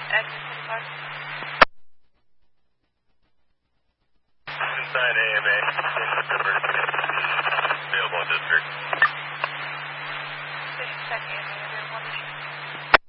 exit 25. Inside AMA, available district. Just checking.